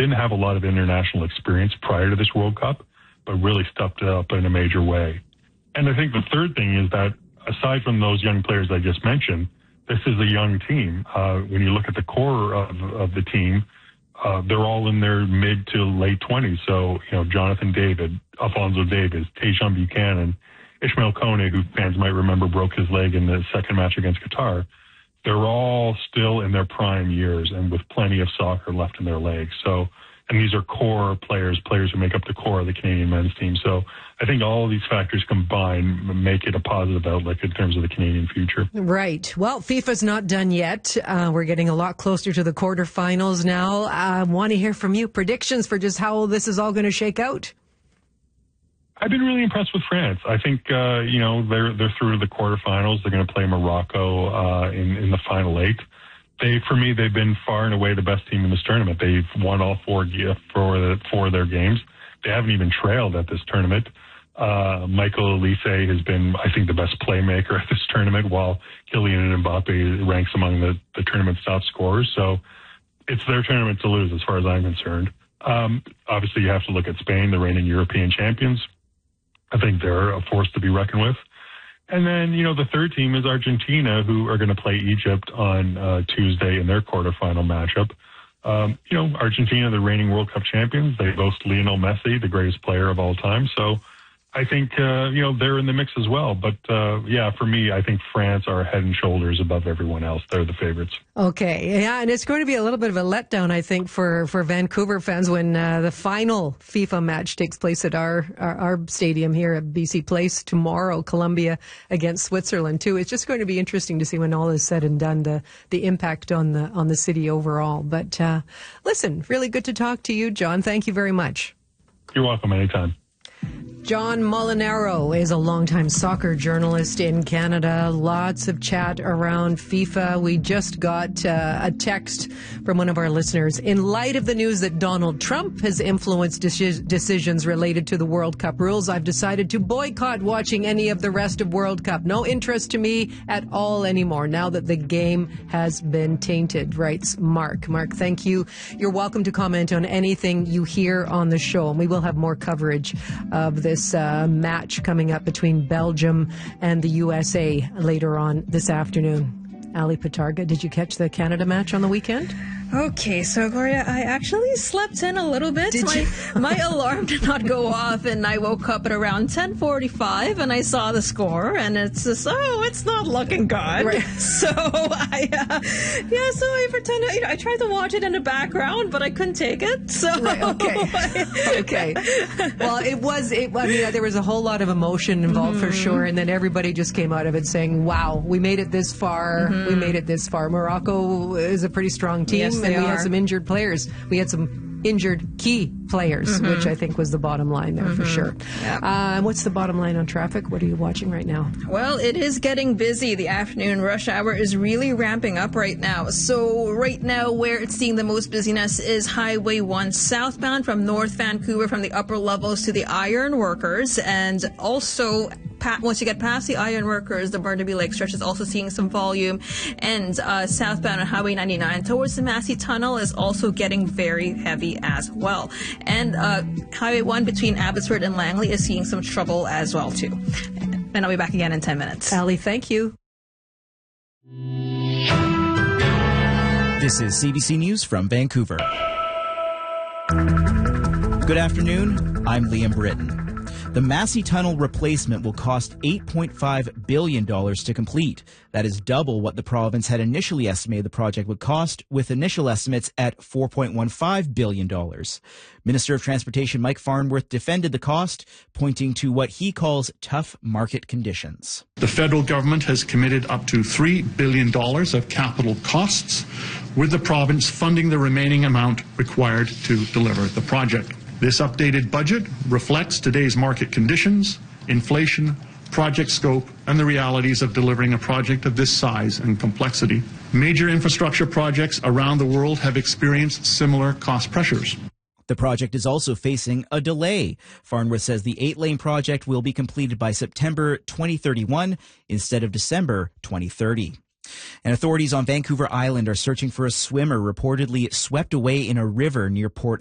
didn't have a lot of international experience prior to this World Cup, but really stepped up in a major way. And I think the third thing is that aside from those young players I just mentioned, this is a young team. When you look at the core of the team, they're all in their mid to late 20s. So, Jonathan David, Alphonso Davies, Tajon Buchanan, Ismail Kone, who fans might remember broke his leg in the second match against Qatar. They're all still in their prime years and with plenty of soccer left in their legs. So, and these are core players who make up the core of the Canadian men's team. So I think all of these factors combined make it a positive outlook in terms of the Canadian future. Right. Well, FIFA's not done yet. We're getting a lot closer to the quarterfinals now. I want to hear from you. Predictions for just how this is all going to shake out. I've been really impressed with France. I think, they're through to the quarterfinals. They're going to play Morocco in the final 8. For me, they've been far and away the best team in this tournament. They've won all 4 of their games. They haven't even trailed at this tournament. Michael Olise has been, I think, the best playmaker at this tournament, while Kylian Mbappe ranks among the tournament's top scorers. So it's their tournament to lose as far as I'm concerned. Obviously, you have to look at Spain, the reigning European champions. I think they're a force to be reckoned with. And then, the third team is Argentina, who are going to play Egypt on Tuesday in their quarterfinal matchup. Argentina, the reigning World Cup champions, they boast Lionel Messi, the greatest player of all time. So I think, they're in the mix as well. But, for me, I think France are head and shoulders above everyone else. They're the favorites. Okay. Yeah, and it's going to be a little bit of a letdown, I think, for Vancouver fans when the final FIFA match takes place at our stadium here at BC Place tomorrow, Colombia against Switzerland, too. It's just going to be interesting to see when all is said and done, the impact on the city overall. But listen, really good to talk to you, John. Thank you very much. You're welcome. Anytime. John Molinaro is a longtime soccer journalist in Canada. Lots of chat around FIFA. We just got a text from one of our listeners. In light of the news that Donald Trump has influenced decisions related to the World Cup rules, I've decided to boycott watching any of the rest of World Cup. No interest to me at all anymore now that the game has been tainted, writes Mark. Mark, thank you. You're welcome to comment on anything you hear on the show, and we will have more coverage of this match coming up between Belgium and the USA later on this afternoon. Ali Patarga, did you catch the Canada match on the weekend? Okay, so Gloria, I actually slept in a little bit. My alarm did not go off, and I woke up at around 10:45, and I saw the score, and it's just, it's not looking good. Right. So I pretended, I tried to watch it in the background, but I couldn't take it. So right, okay. Well, there was a whole lot of emotion involved for sure, and then everybody just came out of it saying, "Wow, we made it this far. We made it this far." Morocco is a pretty strong team. Yes. And we had some injured players. We had some injured key players, which I think was the bottom line there for sure. Yep. What's the bottom line on traffic? What are you watching right now? Well, it is getting busy. The afternoon rush hour is really ramping up right now. So right now where it's seeing the most busyness is Highway 1 southbound from North Vancouver, from the upper levels to the Iron Workers, and also once you get past the Iron Workers, the Burnaby Lake stretch is also seeing some volume, and southbound on Highway 99 towards the Massey Tunnel is also getting very heavy as well. And Highway 1 between Abbotsford and Langley is seeing some trouble as well, too. And I'll be back again in 10 minutes. Ali, thank you. This is CBC News from Vancouver. Good afternoon. I'm Liam Britton. The Massey Tunnel replacement will cost $8.5 billion to complete. That is double what the province had initially estimated the project would cost, with initial estimates at $4.15 billion. Minister of Transportation Mike Farnworth defended the cost, pointing to what he calls tough market conditions. The federal government has committed up to $3 billion of capital costs, with the province funding the remaining amount required to deliver the project. This updated budget reflects today's market conditions, inflation, project scope, and the realities of delivering a project of this size and complexity. Major infrastructure projects around the world have experienced similar cost pressures. The project is also facing a delay. Farnworth says the 8-lane project will be completed by September 2031 instead of December 2030. And authorities on Vancouver Island are searching for a swimmer reportedly swept away in a river near Port